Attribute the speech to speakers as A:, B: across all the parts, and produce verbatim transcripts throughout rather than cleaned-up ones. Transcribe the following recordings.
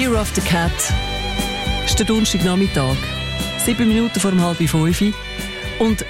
A: Year of the Cat. Es ist der Donnerstagnachmittag. Sieben Minuten vor um halb fünf. Und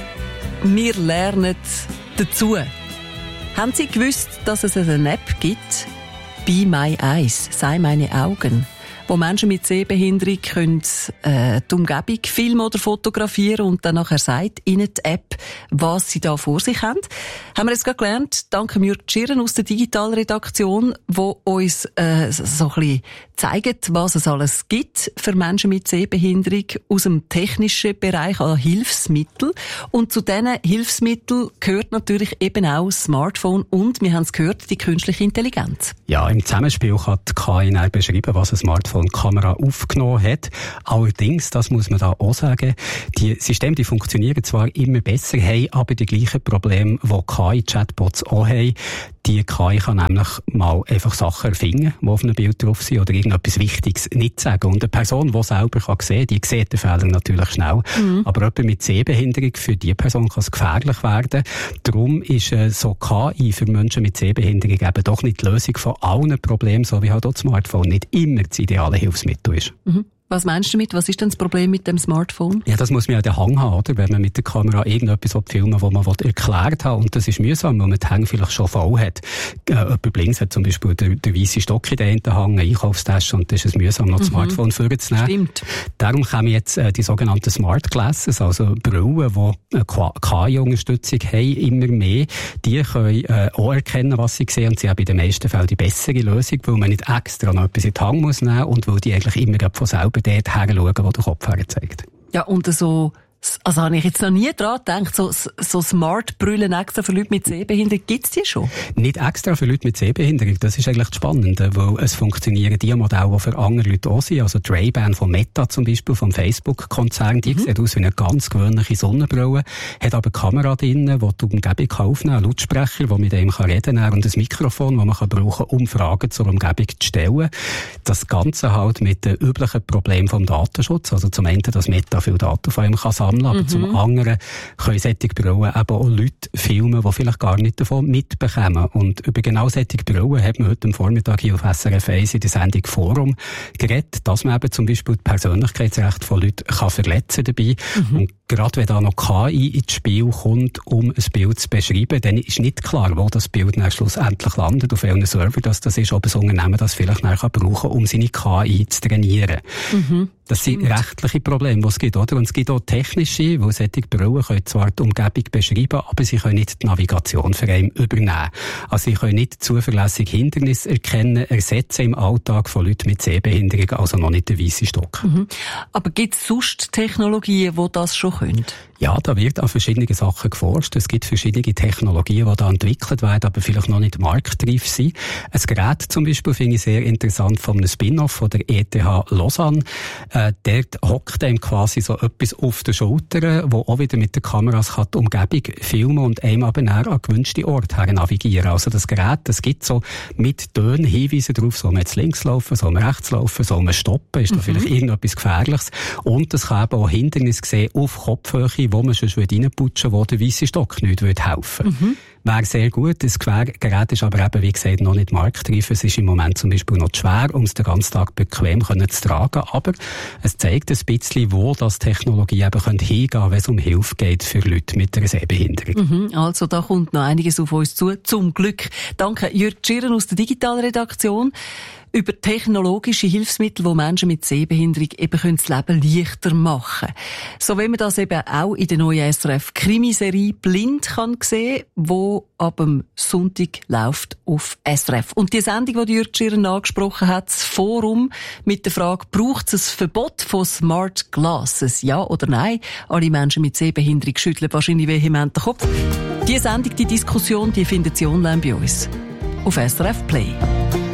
A: wir lernen dazu. Haben Sie gewusst, dass es eine App gibt? Be My Eyes, sei meine Augen, wo Menschen mit Sehbehinderung können, äh, die Umgebung filmen oder fotografieren und dann nachher sagt ihnen die App, was sie da vor sich haben. Haben wir jetzt gerade gelernt, dank Jürg Tschirren aus der Digitalredaktion, wo uns äh, so ein bisschen zeigt, was es alles gibt für Menschen mit Sehbehinderung aus dem technischen Bereich an Hilfsmitteln. Und zu diesen Hilfsmitteln gehört natürlich eben auch das Smartphone und, wir haben es gehört, die künstliche Intelligenz.
B: Ja, im Zusammenspiel kann die K I beschreiben, was ein Smartphone Kamera aufgenommen hat. Allerdings, das muss man da auch sagen, die Systeme, die funktionieren zwar immer besser, haben aber die gleichen Probleme, die K I-Chatbots auch haben. Die K I kann nämlich mal einfach Sachen erfinden, die auf einem Bild drauf sind, oder irgendetwas Wichtiges nicht sagen. Und eine Person, die selber kann sehen, die sieht den Fehler natürlich schnell. Mhm. Aber jemand mit Sehbehinderung, für diese Person kann es gefährlich werden. Darum ist äh, so K I für Menschen mit Sehbehinderung eben doch nicht die Lösung von allen Problemen, so wie halt auch das Smartphone nicht immer das ideale Hilfsmittel ist.
A: Mhm. Was meinst du damit? Was ist denn das Problem mit dem Smartphone?
B: Ja, das muss man ja den Hang haben, oder? Wenn man mit der Kamera irgendetwas filmen will, was man erklärt hat. Und das ist mühsam, weil man den Hang vielleicht schon voll hat. Äh, jemand links hat zum Beispiel den, den weissen Stock in den einen Hang, eine Einkaufstasche, und das ist es mühsam, noch das mhm. Smartphone vorzunehmen.
A: Stimmt.
B: Darum kommen jetzt äh, die sogenannten Smart Glasses, also Brillen, die äh, K I-Unterstützung haben, immer mehr. Die können äh, auch erkennen, was sie sehen, und sie haben in den meisten Fällen die bessere Lösung, weil man nicht extra noch etwas in den Hang muss nehmen und weil die eigentlich immer von selber dort herschauen, wo der Kopf herzeigt.
A: Ja, und so, also habe ich jetzt noch nie dran gedacht, so, so Smart-Brillen extra für Leute mit Sehbehinderung, gibt's die schon?
B: Nicht extra für Leute mit Sehbehinderung, das ist eigentlich das Spannende, weil es funktionieren die Modelle, die für andere Leute auch sind, also die Ray-Ban von Meta zum Beispiel, vom Facebook-Konzern, die mhm. sieht aus wie eine ganz gewöhnliche Sonnenbrille, hat aber eine Kamera drin, die die Umgebung aufnehmen kann, einen Lautsprecher, der mit dem reden kann, und ein Mikrofon, das man kann brauchen, um Fragen zur Umgebung zu stellen. Das Ganze halt mit den üblichen Problemen vom Datenschutz, also zum einen, dass Meta viel Daten von ihm kann sammeln, aber mhm. zum anderen können solche Brillen eben auch Leute filmen, die vielleicht gar nicht davon mitbekommen. Und über genau solche Brillen hat man heute am Vormittag hier auf S R F eins in der Sendung Forum geredet, dass man eben zum Beispiel die Persönlichkeitsrechte von Leuten kann verletzen dabei. Mhm. Und gerade wenn da noch K I ins Spiel kommt, um ein Bild zu beschreiben, dann ist nicht klar, wo das Bild dann schlussendlich landet, auf welchen Server das, das ist, ob ein Unternehmen das vielleicht nachher brauchen kann, um seine K I zu trainieren. Mhm. Das sind Stimmt. rechtliche Probleme, die es gibt, oder? Und es gibt auch technische, weil solche Brillen können zwar die Umgebung beschreiben, aber sie können nicht die Navigation für einen übernehmen. Also sie können nicht zuverlässig Hindernisse erkennen, ersetzen im Alltag von Leuten mit Sehbehinderung, also noch nicht der weisse Stock. Mhm.
A: Aber gibt es sonst Technologien, die das schon können?
B: Ja, da wird an verschiedene Sachen geforscht. Es gibt verschiedene Technologien, die da entwickelt werden, aber vielleicht noch nicht marktreif sind. Ein Gerät zum Beispiel finde ich sehr interessant von einem Spin-off von der E T H Lausanne. Äh, dort hockt einem quasi so etwas auf der Schulter, wo auch wieder mit den Kameras kann die Umgebung filmen und einem aber näher an gewünschte Orte her navigieren. Also das Gerät, das gibt so mit Tönen Hinweise drauf, soll man jetzt links laufen, soll man rechts laufen, soll man stoppen, ist da mhm. vielleicht irgendetwas Gefährliches. Und es kann eben auch Hindernisse sehen auf Kopfhöhe, wo man schon reinputschen würde, wo der weisse Stock nicht helfen würde. Mhm. Wäre sehr gut. Das Gerät ist aber eben, wie gesagt, noch nicht marktreif. Es ist im Moment zum Beispiel noch schwer, um es den ganzen Tag bequem können zu tragen. Aber es zeigt ein bisschen, wo das Technologie eben hingehen könnte, wenn es um Hilfe geht für Leute mit einer Sehbehinderung.
A: Mhm. Also da kommt noch einiges auf uns zu. Zum Glück. Danke, Jürg Tschirren aus der Digitalredaktion. Über technologische Hilfsmittel, die Menschen mit Sehbehinderung eben können das Leben leichter machen können. So wie man das eben auch in der neuen S R F-Krimiserie «Blind» kann sehen, die ab dem Sonntag läuft auf S R F. Und die Sendung, die Jürg Tschirren angesprochen hat, das Forum mit der Frage, braucht es ein Verbot von Smart Glasses? Ja oder nein? Alle Menschen mit Sehbehinderung schütteln wahrscheinlich vehement den Kopf. Die Sendung, die Diskussion, die findet Sie online bei uns auf S R F Play.